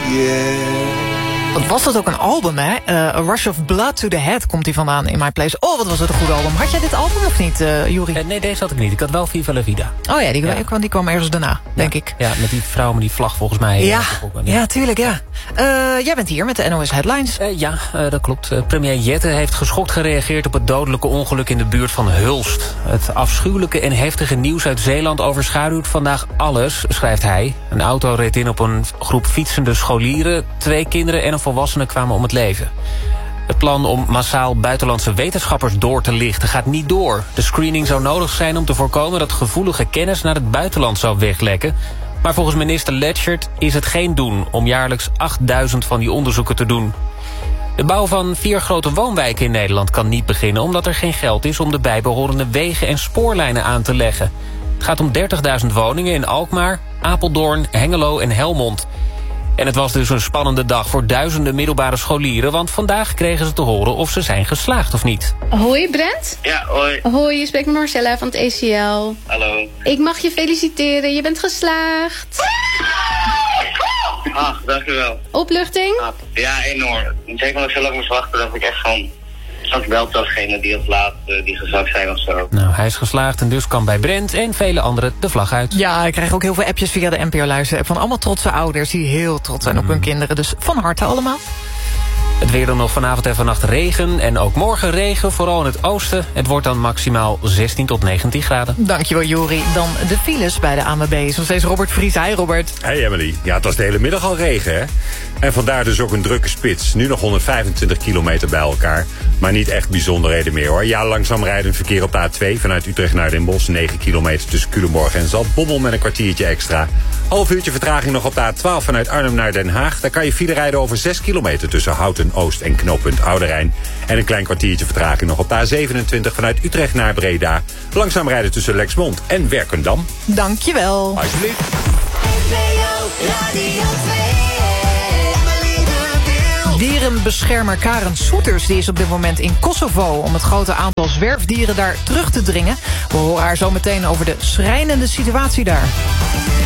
Wat was dat ook een album, hè? A Rush of Blood to the Head komt hij vandaan in My Place. Oh, wat was het een goed album. Had jij dit album of niet, Juri? Nee, deze had ik niet. Ik had wel Viva la Vida. Oh ja, die kwam ergens daarna, denk ik. Ja, met die vrouw met die vlag volgens mij. Ja, tuurlijk, ja. Jij bent hier met de NOS Headlines. Dat klopt. Premier Jette heeft geschokt gereageerd op het dodelijke ongeluk in de buurt van Hulst. Het afschuwelijke en heftige nieuws uit Zeeland overschaduwt vandaag alles, schrijft hij. Een auto reed in op een groep fietsende scholieren. 2 kinderen en een volwassene kwamen om het leven. Het plan om massaal buitenlandse wetenschappers door te lichten gaat niet door. De screening zou nodig zijn om te voorkomen dat gevoelige kennis naar het buitenland zou weglekken. Maar volgens minister Letchert is het geen doen om jaarlijks 8000 van die onderzoeken te doen. De bouw van 4 grote woonwijken in Nederland kan niet beginnen omdat er geen geld is om de bijbehorende wegen en spoorlijnen aan te leggen. Het gaat om 30.000 woningen in Alkmaar, Apeldoorn, Hengelo en Helmond. En het was dus een spannende dag voor duizenden middelbare scholieren, want vandaag kregen ze te horen of ze zijn geslaagd of niet. Hoi Brent. Ja, hoi. Hoi, je spreekt met Marcella van het ECL. Hallo. Ik mag je feliciteren, je bent geslaagd. Ah, dankjewel. Opluchting? Ah, ja, enorm. Zeker omdat ik zo lang moest wachten, dat ik echt van... Straks belt degene die het laat, die gezakt zijn of zo. Nou, hij is geslaagd en dus kan bij Brent en vele anderen de vlag uit. Ja, ik krijg ook heel veel appjes via de NPO-luisterapp van allemaal trotse ouders die heel trots zijn op hun kinderen. Dus van harte allemaal. Het weer dan nog vanavond en vannacht regen en ook morgen regen, vooral in het oosten. Het wordt dan maximaal 16 tot 19 graden. Dankjewel, Jori. Dan de files bij de ANWB. Is nog steeds Robert Vries. Hi, Robert. Hey Emily. Ja, het was de hele middag al regen, hè? En vandaar dus ook een drukke spits. Nu nog 125 kilometer bij elkaar. Maar niet echt bijzonderheden meer, hoor. Ja, langzaam rijdend verkeer op de A2 vanuit Utrecht naar Den Bosch. 9 kilometer tussen Culemborg en Zaltbommel met een kwartiertje extra. Half uurtje vertraging nog op de A12 vanuit Arnhem naar Den Haag. Daar kan je file rijden over 6 kilometer tussen Houten Oost en knooppunt Oude Rijn. En een klein kwartiertje vertraging nog op de A27 vanuit Utrecht naar Breda. Langzaam rijden tussen Lexmond en Werkendam. Dankjewel. Alsjeblieft. Dierenbeschermer Karen Soeters die is op dit moment in Kosovo om het grote aantal zwerfdieren daar terug te dringen. We horen haar zo meteen over de schrijnende situatie daar.